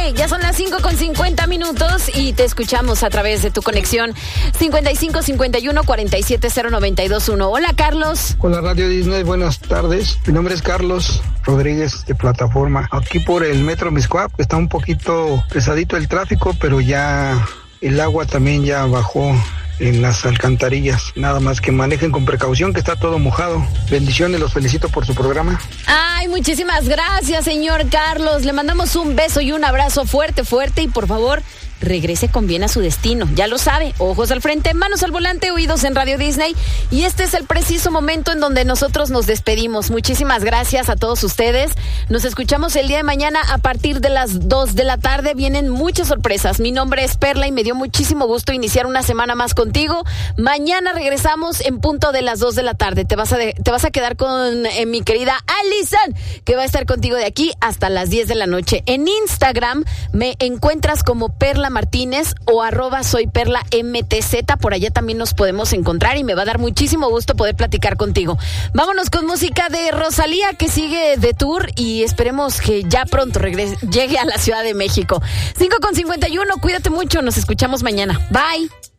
Disney. Ya son las 5:50 y te escuchamos a través de tu conexión 5551-470-921. Hola, Carlos. Hola, Radio Disney, buenas tardes. Mi nombre es Carlos Rodríguez de Plataforma. Aquí por el Metro Mixcoac está un poquito pesadito el tráfico, pero ya el agua también ya bajó en las alcantarillas. Nada más que manejen con precaución, que está todo mojado. Bendiciones, los felicito por su programa. Ay, muchísimas gracias, señor Carlos. Le mandamos un beso y un abrazo fuerte, fuerte, y por favor, regrese con bien a su destino. Ya lo sabe, ojos al frente, manos al volante, oídos en Radio Disney. Y este es el preciso momento en donde nosotros nos despedimos. Muchísimas gracias a todos ustedes. Nos escuchamos el día de mañana a partir de las 2 de la tarde. Vienen muchas sorpresas. Mi nombre es Perla y me dio muchísimo gusto iniciar una semana más contigo. Mañana regresamos en punto de las 2 de la tarde. Te vas a quedar con mi querida Alison, que va a estar contigo de aquí hasta las 10 de la noche. En Instagram me encuentras como Perla Martínez o @soyperlamtz. Por allá también nos podemos encontrar y me va a dar muchísimo gusto poder platicar contigo. Vámonos con música de Rosalía, que sigue de tour y esperemos que ya pronto llegue a la Ciudad de México. 5:51, cuídate mucho, nos escuchamos mañana. Bye.